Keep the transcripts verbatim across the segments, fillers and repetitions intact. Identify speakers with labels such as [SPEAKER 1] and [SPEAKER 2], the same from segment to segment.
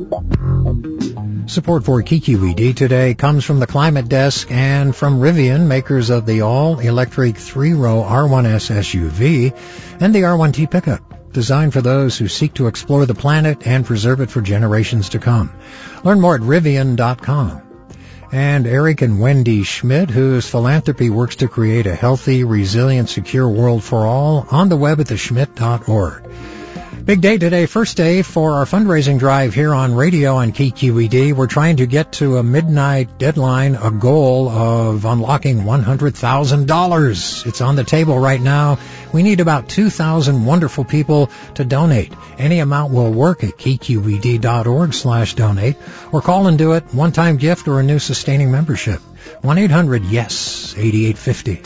[SPEAKER 1] Support for K Q E D today comes from the Climate Desk and from Rivian, makers of the all-electric three-row R one S S U V and the R one T pickup, designed for those who seek to explore the planet and preserve it for generations to come. Learn more at Rivian dot com. And Eric and Wendy Schmidt, whose philanthropy works to create a healthy, resilient, secure world for all, on the web at the schmidt dot org. Big day today, first day for our fundraising drive here on radio on K Q E D. We're trying to get to a midnight deadline, a goal of unlocking one hundred thousand dollars. It's on the table right now. We need about two thousand wonderful people to donate. Any amount will work at K Q E D dot org slash donate, or call and do it, one-time gift or a new sustaining membership. one eight hundred yes eighty-eight fifty.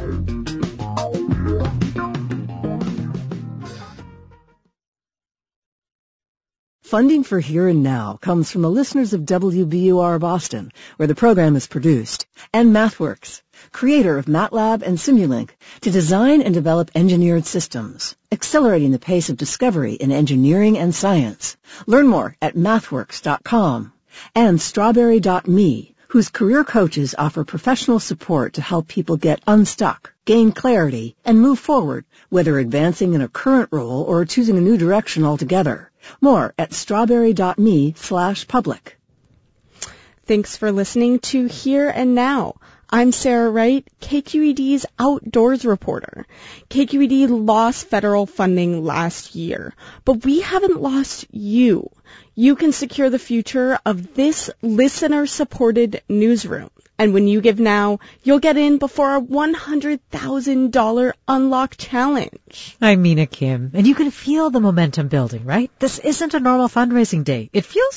[SPEAKER 2] Funding for Here and Now comes from the listeners of W B U R Boston, where the program is produced, and MathWorks, creator of MATLAB and Simulink, to design and develop engineered systems, accelerating the pace of discovery in engineering and science. Learn more at mathworks dot com. And strawberry dot me, whose career coaches offer professional support to help people get unstuck, gain clarity, and move forward, whether advancing in a current role or choosing a new direction altogether. More at strawberry dot me slash public.
[SPEAKER 3] Thanks for listening to Here and Now. I'm Sarah Wright, K Q E D's outdoors reporter. K Q E D lost federal funding last year, but we haven't lost you. You can secure the future of this listener-supported newsroom. And when you give now, you'll get in before our one hundred thousand dollars Unlock Challenge.
[SPEAKER 4] I'm Mina Kim, and you can feel the momentum building, right? This isn't a normal fundraising day. It feels